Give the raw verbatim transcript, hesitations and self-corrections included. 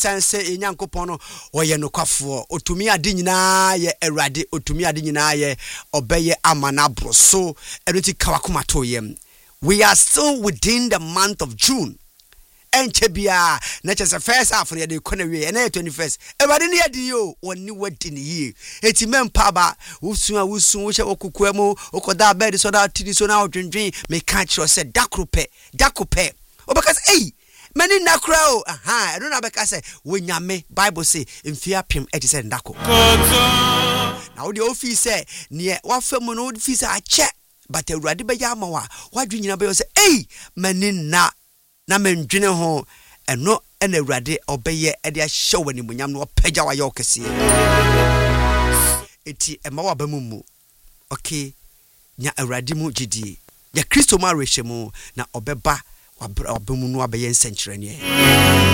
sense enyankopon no oye nokwafo otumi ade nyina ye Awurade otumi ade nyina ye obeye amana bro so enuti kawakoma to yem. We are still within the month of June. Enche bia na chese first half na de kona we na twenty-first Awurade ne yadi yo woni wadi ne yi eti mempa ba wusu a wusu wo hye okukua mu okoda bed so da tidi so na odwendwen me ka kiro se dakrope dakope obeka se eh mani nakra o aha no na beka se wonyame Bible say mfia pem eti se ndako na wo de office say ne wafam no office a che but Awurade be ya mawa wadwe nyina be say eh mani na na mendwene ho eno ena Awurade obeye e de ahye wani munyam no opagya wa yokese eti ema wa bamumu okay nya Awurade mu gidi ya Kristo ma rehye mu na obeba wa bamumu no abeye nsenkyerene